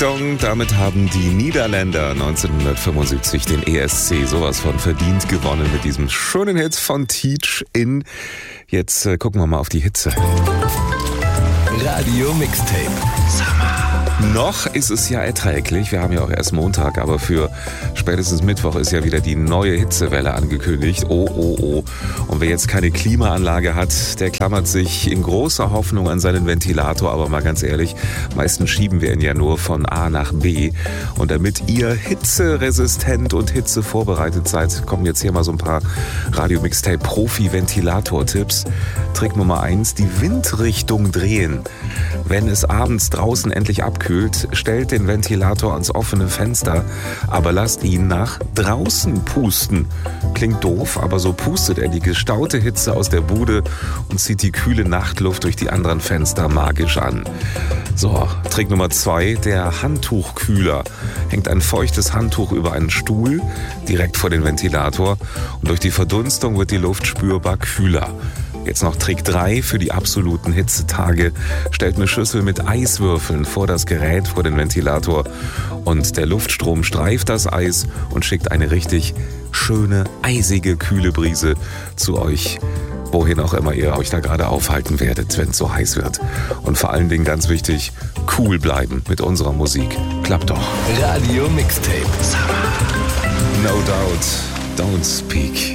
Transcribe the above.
Dong, damit haben die Niederländer 1975 den ESC sowas von verdient gewonnen mit diesem schönen Hit von Teach In. Jetzt gucken wir mal auf die Hitze. Radio Mixtape. Summer. Noch ist es ja erträglich, wir haben ja auch erst Montag, aber für spätestens Mittwoch ist ja wieder die neue Hitzewelle angekündigt. Oh. Und wer jetzt keine Klimaanlage hat, der klammert sich in großer Hoffnung an seinen Ventilator. Aber mal ganz ehrlich, meistens schieben wir ihn ja nur von A nach B. Und damit ihr hitzeresistent und hitzevorbereitet seid, kommen jetzt hier mal so ein paar Radio Mixtape Profi-Ventilator-Tipps. Trick Nummer 1, die Windrichtung drehen. Wenn es abends draußen endlich abkühlt, stellt den Ventilator ans offene Fenster, aber lasst ihn nach draußen pusten. Klingt doof, aber so pustet er die gestaute Hitze aus der Bude und zieht die kühle Nachtluft durch die anderen Fenster magisch an. So, Trick Nummer 2, der Handtuchkühler. Hängt ein feuchtes Handtuch über einen Stuhl, direkt vor den Ventilator, und durch die Verdunstung wird die Luft spürbar kühler. Jetzt noch Trick 3 für die absoluten Hitzetage. Stellt eine Schüssel mit Eiswürfeln vor das Gerät, vor den Ventilator, und der Luftstrom streift das Eis und schickt eine richtig schöne, eisige, kühle Brise zu euch, wohin auch immer ihr euch da gerade aufhalten werdet, wenn es so heiß wird. Und vor allen Dingen ganz wichtig, cool bleiben mit unserer Musik. Klappt doch. Radio Mixtape. No doubt, don't speak.